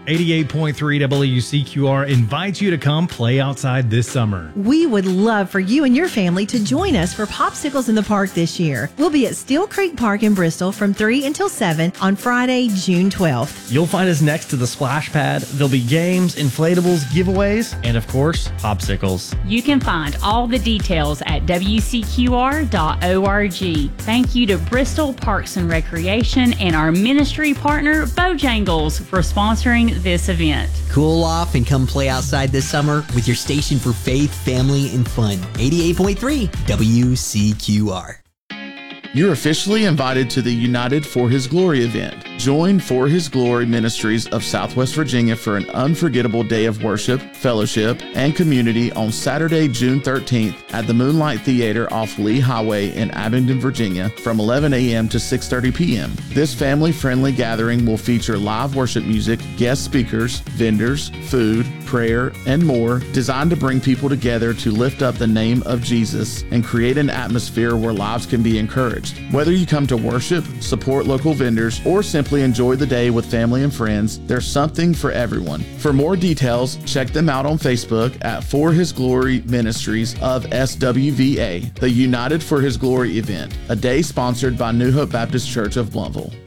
88.3 WCQR invites you to come play outside this summer. We would love for you and your family to join us for Popsicles in the Park this year. We'll be at Steel Creek Park in Bristol from 3 until 7 on Friday, June 12th. You'll find us next to the splash pad. There'll be games, inflatables, giveaways, and of course, popsicles. You can find all the details at WCQR.org. Thank you to Bristol Parks and Recreation and our ministry partner, Bojangles, for sponsoring this event. Cool off and come play outside this summer with your station for faith, family, and fun. 88.3 WCQR. You're officially invited to the United for His Glory event. Join For His Glory Ministries of Southwest Virginia for an unforgettable day of worship, fellowship, and community on Saturday, June 13th at the Moonlight Theater off Lee Highway in Abingdon, Virginia from 11 a.m. to 6:30 p.m. This family-friendly gathering will feature live worship music, guest speakers, vendors, food, prayer, and more, designed to bring people together to lift up the name of Jesus and create an atmosphere where lives can be encouraged. Whether you come to worship, support local vendors, or simply enjoy the day with family and friends, there's something for everyone. For more details, check them out on Facebook at For His Glory Ministries of SWVA, the United for His Glory event, a day sponsored by New Hope Baptist Church of Bluntville.